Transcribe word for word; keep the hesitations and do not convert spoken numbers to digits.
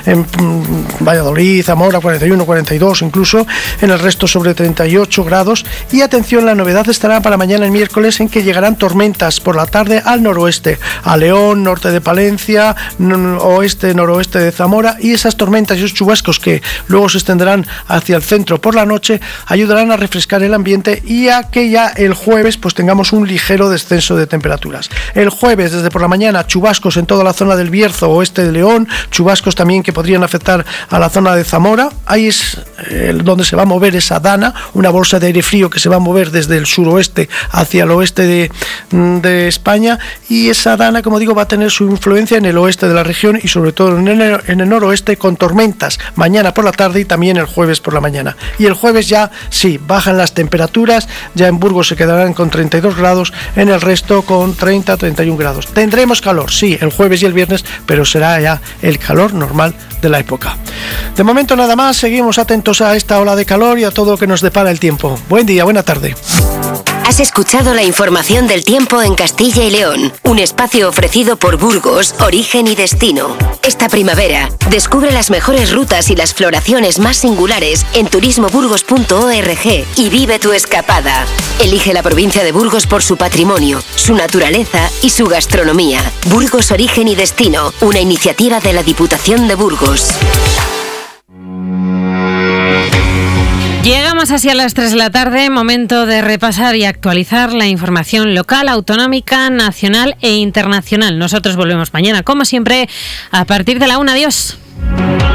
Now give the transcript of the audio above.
en Valladolid, Zamora cuarenta y uno, cuarenta y dos incluso, en el resto sobre treinta y ocho grados. Y atención, la novedad estará para mañana el miércoles, en que llegarán tormentas por la tarde al noroeste, a León, norte de Palencia, oeste, noroeste de Zamora, y esas tormentas y esos chubascos que luego se extenderán hacia el centro por la noche ayudarán a refrescar el ambiente y a que ya el jueves pues tengamos un ligero descenso de temperaturas. El jueves desde por la mañana chubascos en toda la zona del Bierzo, oeste de León, chubascos también que podrían afectar a la zona de Zamora. Ahí es eh, donde se va a mover esa dana, una bolsa de aire frío que se va a mover desde el suroeste hacia el oeste de, de España, y esa dana, como digo, va a tener su influencia en el oeste de la región y sobre todo en el, en el noroeste, con tormentas mañana por la tarde y también el jueves por la mañana. Y el jueves ya sí, bajan las temperaturas, ya en Burgos se quedarán con treinta y dos grados, en el resto con treinta a treinta y un grados. Tendremos calor, sí, el jueves y el viernes, pero será ya el calor normal de la época. De momento nada más, seguimos atentos a esta ola de calor y a todo lo que nos depara el tiempo. Buen día, buena tarde. Has escuchado la información del tiempo en Castilla y León, un espacio ofrecido por Burgos, Origen y Destino. Esta primavera, descubre las mejores rutas y las floraciones más singulares en turismo burgos punto org y vive tu escapada. Elige la provincia de Burgos por su patrimonio, su naturaleza y su gastronomía. Burgos, Origen y Destino, una iniciativa de la Diputación de Burgos. Llegamos así a las tres de la tarde, momento de repasar y actualizar la información local, autonómica, nacional e internacional. Nosotros volvemos mañana, como siempre, a partir de la una. Adiós.